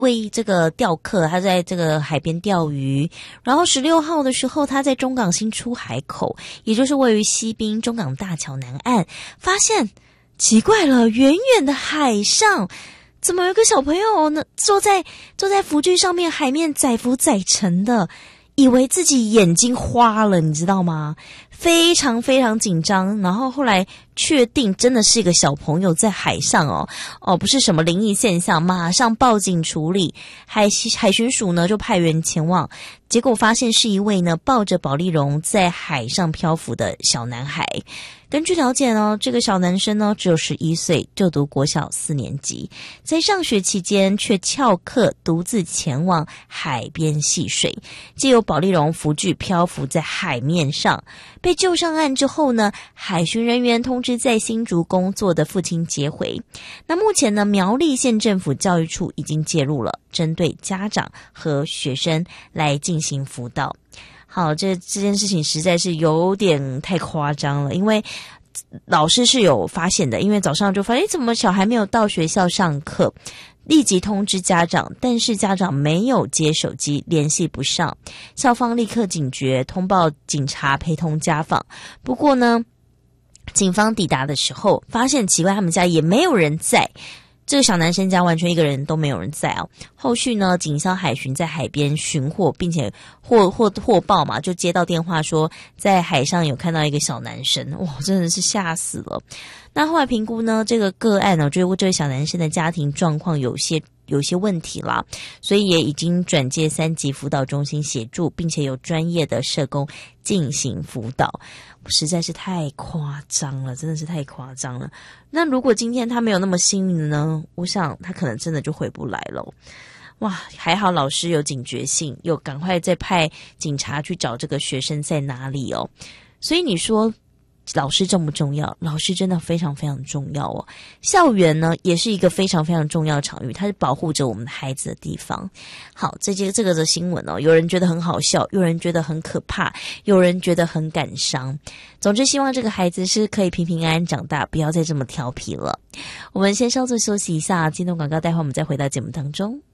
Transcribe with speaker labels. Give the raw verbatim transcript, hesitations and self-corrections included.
Speaker 1: 为这个钓客，他在这个海边钓鱼，然后十六号的时候，他在中港新出海口，也就是位于西滨中港大桥南岸，发现奇怪了，远远的海上怎么有一个小朋友呢？坐在坐在浮具上面，海面载浮载沉的，以为自己眼睛花了，你知道吗？非常非常紧张，然后后来确定真的是一个小朋友在海上哦，哦，不是什么灵异现象，马上报警处理。海海巡署呢就派员前往，结果发现是一位呢抱着保丽龙在海上漂浮的小男孩。根据了解呢，这个小男生呢只有十一岁，就读国小四年级，在上学期间却翘课独自前往海边戏水，藉由保丽龙浮具漂浮在海面上。被救上岸之后呢，海巡人员通知在新竹工作的父亲接回。那目前呢，苗栗县政府教育处已经介入了，针对家长和学生来进行辅导。好，这这件事情实在是有点太夸张了，因为老师是有发现的，因为早上就发现，诶，怎么小孩没有到学校上课？立即通知家长，但是家长没有接手机，联系不上。校方立刻警觉，通报警察陪同家访。不过呢，警方抵达的时候，发现奇怪，他们家也没有人在。这个小男生家完全一个人都没有人在哦。后续呢，警消海巡在海边巡获，并且获获获报嘛，就接到电话说在海上有看到一个小男生，哇，真的是吓死了。那后来评估呢，这个个案呢，就是这位小男生的家庭状况有些有些问题啦，所以也已经转介三级辅导中心协助，并且有专业的社工进行辅导。实在是太夸张了，真的是太夸张了。那如果今天他没有那么幸运呢，我想他可能真的就回不来了。哇，还好老师有警觉性，有赶快再派警察去找这个学生在哪里哦。所以你说老师重不重要？老师真的非常非常重要哦。校园呢也是一个非常非常重要的场域，它是保护着我们孩子的地方。好，这些这个的新闻哦，有人觉得很好笑，有人觉得很可怕，有人觉得很感伤。总之希望这个孩子是可以平平安安长大，不要再这么调皮了。我们先稍作休息一下，进段广告，待会我们再回到节目当中。